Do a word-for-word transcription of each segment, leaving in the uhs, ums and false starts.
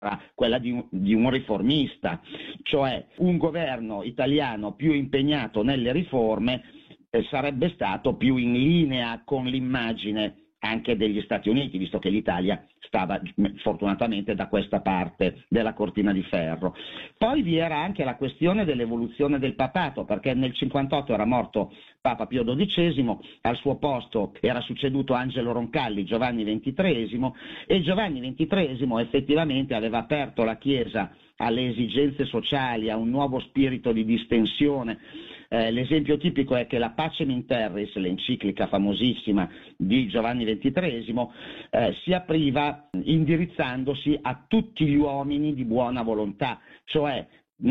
quella di un, di un riformista, cioè un governo italiano più impegnato nelle riforme eh, sarebbe stato più in linea con l'immagine anche degli Stati Uniti, visto che l'Italia stava fortunatamente da questa parte della cortina di ferro. Poi vi era anche la questione dell'evoluzione del papato, perché nel cinquantotto era morto Papa Pio dodicesimo, al suo posto era succeduto Angelo Roncalli, Giovanni ventitreesimo, e Giovanni ventitreesimo effettivamente aveva aperto la Chiesa alle esigenze sociali, a un nuovo spirito di distensione. Eh, l'esempio tipico è che la Pacem in Terris, l'enciclica famosissima di Giovanni ventitreesimo, eh, si apriva indirizzandosi a tutti gli uomini di buona volontà, cioè mh,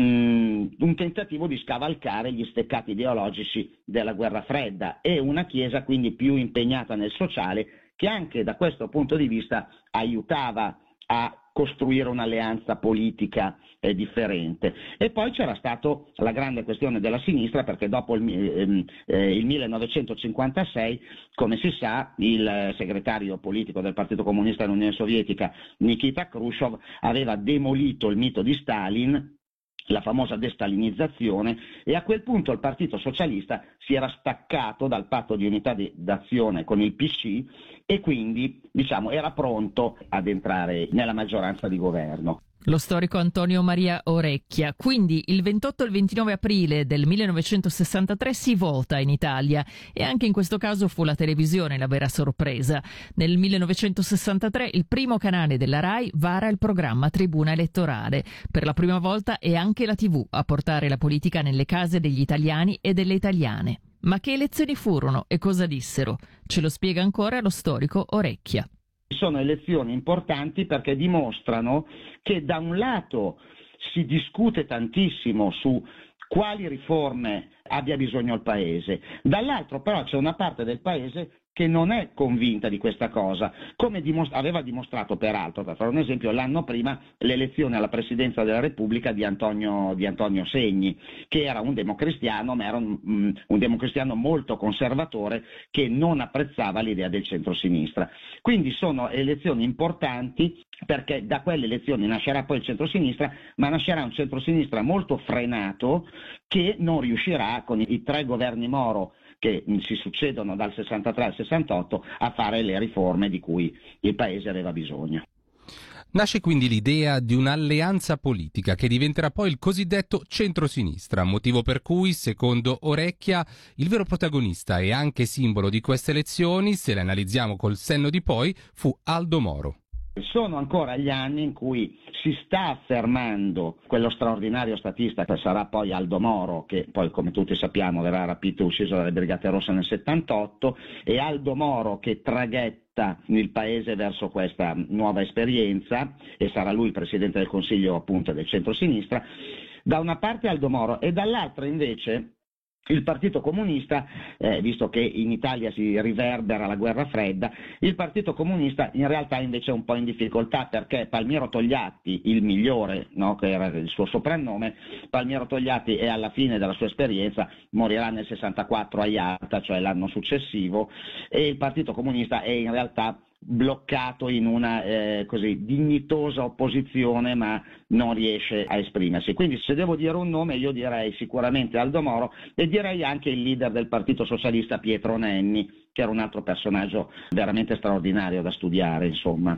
un tentativo di scavalcare gli steccati ideologici della guerra fredda, e una Chiesa quindi più impegnata nel sociale, che anche da questo punto di vista aiutava a costruire un'alleanza politica eh, differente. E poi c'era stata la grande questione della sinistra, perché dopo il, ehm, eh, il millenovecentocinquantasei, come si sa, il segretario politico del Partito Comunista dell'Unione Sovietica, Nikita Khrushchev, aveva demolito il mito di Stalin, la famosa destalinizzazione, e a quel punto il Partito Socialista si era staccato dal patto di unità di, d'azione con il P C e quindi, diciamo, era pronto ad entrare nella maggioranza di governo. Lo storico Antonio Maria Orecchia. Quindi il ventotto e il ventinove aprile del millenovecentosessantatré si vota in Italia, e anche in questo caso fu la televisione la vera sorpresa. Nel millenovecentosessantatré il primo canale della RAI vara il programma Tribuna Elettorale. Per la prima volta è anche la tivù a portare la politica nelle case degli italiani e delle italiane. Ma che elezioni furono e cosa dissero? Ce lo spiega ancora lo storico Orecchia. Sono elezioni importanti perché dimostrano che da un lato si discute tantissimo su quali riforme abbia bisogno il Paese, dall'altro però c'è una parte del Paese che non è convinta di questa cosa, come dimostra- aveva dimostrato peraltro, per fare un esempio, l'anno prima l'elezione alla Presidenza della Repubblica di Antonio, di Antonio Segni, che era un democristiano, ma era un, um, un democristiano molto conservatore che non apprezzava l'idea del centrosinistra. Quindi sono elezioni importanti perché da quelle elezioni nascerà poi il centrosinistra, ma nascerà un centrosinistra molto frenato che non riuscirà con i, i tre governi Moro che si succedono dal sessantatré al sessantotto a fare le riforme di cui il Paese aveva bisogno. Nasce quindi l'idea di un'alleanza politica che diventerà poi il cosiddetto centrosinistra, motivo per cui, secondo Orecchia, il vero protagonista e anche simbolo di queste elezioni, se le analizziamo col senno di poi, fu Aldo Moro. Sono ancora gli anni in cui si sta affermando quello straordinario statista che sarà poi Aldo Moro, che poi, come tutti sappiamo, verrà rapito e ucciso dalle Brigate Rosse nel settantotto, e Aldo Moro che traghetta il Paese verso questa nuova esperienza, e sarà lui il Presidente del Consiglio appunto del centrosinistra. Da una parte Aldo Moro e dall'altra invece il Partito Comunista, eh, visto che in Italia si riverbera la guerra fredda, il Partito Comunista in realtà invece è un po' in difficoltà, perché Palmiro Togliatti, il migliore, no, che era il suo soprannome, Palmiro Togliatti è alla fine della sua esperienza, morirà nel sessantaquattro a Yalta, cioè l'anno successivo, e il Partito Comunista è in realtà bloccato in una eh, così dignitosa opposizione, ma non riesce a esprimersi. Quindi se devo dire un nome io direi sicuramente Aldo Moro, e direi anche il leader del Partito Socialista Pietro Nenni, che era un altro personaggio veramente straordinario da studiare, insomma.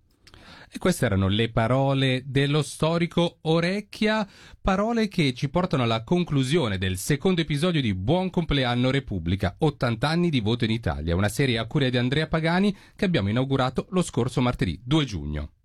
E queste erano le parole dello storico Orecchia, parole che ci portano alla conclusione del secondo episodio di Buon compleanno Repubblica, ottanta anni di voto in Italia, una serie a cura di Andrea Pagani che abbiamo inaugurato lo scorso martedì due giugno.